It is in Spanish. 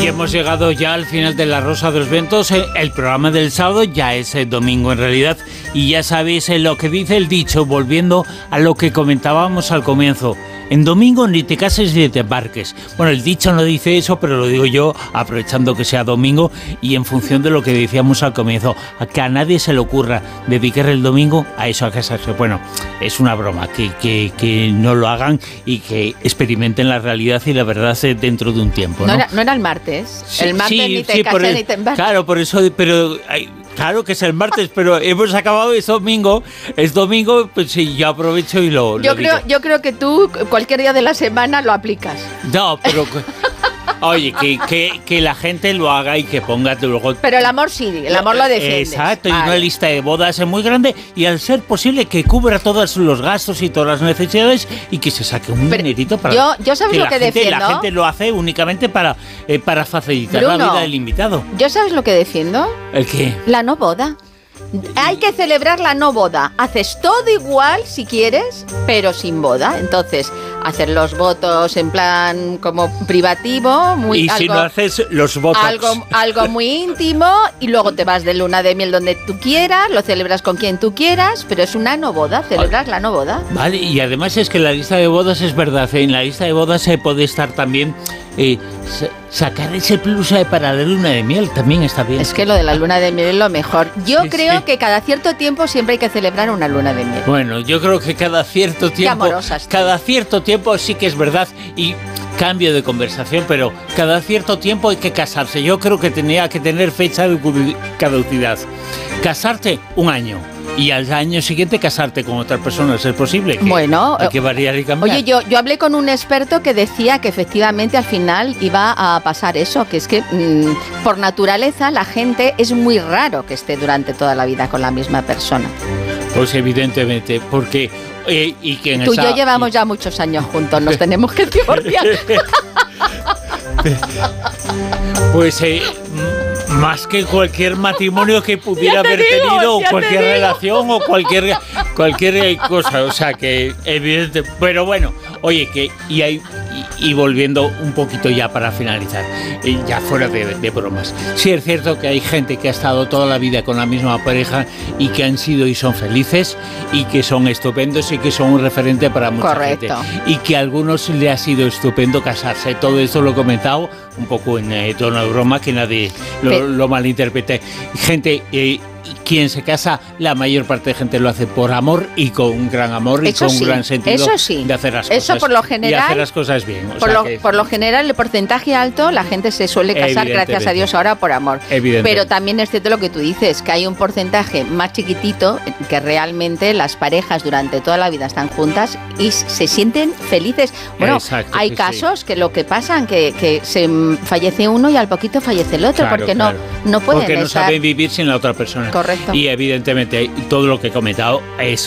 Y hemos llegado ya al final de La Rosa de los Vientos. El programa del sábado ya es domingo en realidad. Y ya sabéis lo que dice el dicho, volviendo a lo que comentábamos al comienzo. En domingo ni te cases ni te embarques. Bueno, el dicho no dice eso, pero lo digo yo aprovechando que sea domingo y en función de lo que decíamos al comienzo. A que a nadie se le ocurra dedicar el domingo a eso, a casarse. Bueno, es una broma, que no lo hagan y que experimenten la realidad y la verdad dentro de un tiempo, ¿no? No era el martes. Sí, el martes ni te casas ni te embarques. Claro, por eso, pero... Claro que es el martes, pero hemos acabado, es domingo, pues sí, yo aprovecho y lo digo. Yo creo que tú cualquier día de la semana lo aplicas. No, pero... Oye, que la gente lo haga y que ponga luego... Pero el amor sí, el amor lo defiendes. Exacto, y una lista de bodas es muy grande y al ser posible que cubra todos los gastos y todas las necesidades y que se saque un dinerito para... Yo sabes lo que defiendo. La gente lo hace únicamente para facilitar Bruno, la vida del invitado. ¿Yo sabes lo que defiendo? ¿El qué? La no boda. Hay que celebrar la no boda. Haces todo igual si quieres, pero sin boda. Entonces, hacer los votos en plan como privativo, y si no haces los votos, algo muy íntimo, y luego te vas de luna de miel donde tú quieras, lo celebras con quien tú quieras, pero es una no boda, celebras la no boda. Vale, y además es que la lista de bodas es verdad, en la lista de bodas se puede estar también sacar ese plus para la luna de miel, también está bien. Es que lo de la luna de miel es lo mejor. Yo creo que cada cierto tiempo siempre hay que celebrar una luna de miel. Bueno, yo creo que cada cierto tiempo sí que es verdad, y cambio de conversación, pero cada cierto tiempo hay que casarse. Yo creo que tenía que tener fecha de caducidad. Casarte un año. Y al año siguiente casarte con otra persona, ¿es posible? Bueno, hay que variar y cambiar. Oye, yo hablé con un experto que decía que efectivamente al final iba a pasar eso, que es que por naturaleza la gente es muy raro que esté durante toda la vida con la misma persona. Pues evidentemente, porque... y que tú y yo llevamos ya muchos años juntos, nos tenemos que divorciar. Pues... más que cualquier matrimonio que pudiera haber tenido, o cualquier relación, o cualquier cosa, o sea que evidente. Pero bueno, oye, que y volviendo un poquito ya para finalizar, ya fuera de bromas, sí es cierto que hay gente que ha estado toda la vida con la misma pareja y que han sido y son felices y que son estupendos y que son un referente para mucha gente, y que a algunos le ha sido estupendo casarse. Todo esto lo he comentado un poco en tono de broma, que nadie lo malinterprete. Gente, quien se casa, la mayor parte de gente lo hace por amor y con un gran amor y con un gran sentido de hacer las cosas. Eso por lo general, y hacer las cosas bien. Por lo general, el porcentaje alto, la gente se suele casar, gracias a Dios, ahora por amor. Pero también es cierto lo que tú dices, que hay un porcentaje más chiquitito que realmente las parejas durante toda la vida están juntas y se sienten felices. Bueno, hay casos que lo que pasan, que se fallece uno y al poquito fallece el otro, porque no pueden porque no estar... saben vivir sin la otra persona. Correcto. Y evidentemente todo lo que he comentado es